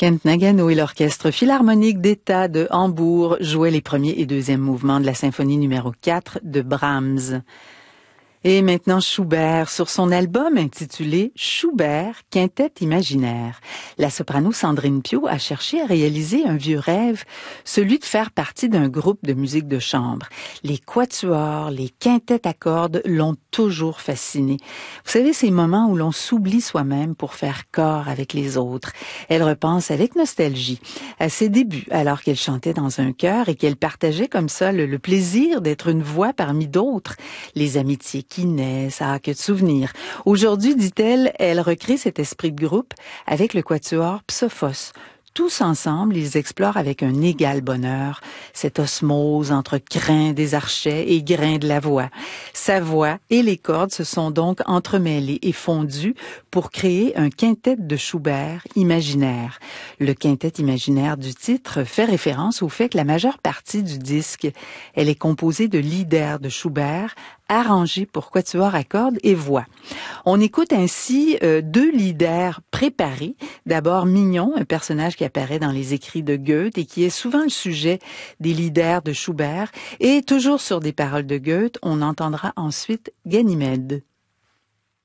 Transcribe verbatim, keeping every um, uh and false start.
Kent Nagano et l'Orchestre philharmonique d'État de Hambourg jouaient les premiers et deuxièmes mouvements de la symphonie numéro quatre de Brahms. Et maintenant Schubert, sur son album intitulé Schubert, Quintette imaginaire. La soprano Sandrine Piau a cherché à réaliser un vieux rêve, celui de faire partie d'un groupe de musique de chambre. Les quatuors, les quintettes à cordes l'ont toujours fascinée. Vous savez, ces moments où l'on s'oublie soi-même pour faire corps avec les autres. Elle repense avec nostalgie à ses débuts, alors qu'elle chantait dans un chœur et qu'elle partageait comme ça le, le plaisir d'être une voix parmi d'autres. Les amitiés qui naissent, ah, que de souvenirs. Aujourd'hui, dit-elle, elle recrée cet esprit de groupe avec le quatuor Psophos. Tous ensemble, ils explorent avec un égal bonheur cette osmose entre grains des archets et grains de la voix. Sa voix et les cordes se sont donc entremêlées et fondues pour créer un quintet de Schubert imaginaire. Le quintet imaginaire du titre fait référence au fait que la majeure partie du disque, elle est composée de lieder de Schubert arrangés pour quatuor à cordes et voix. On écoute ainsi euh, deux lieder préparés. D'abord Mignon, un personnage qui apparaît dans les écrits de Goethe et qui est souvent le sujet des lieder de Schubert. Et toujours sur des paroles de Goethe, on entendra ensuite Ganymède.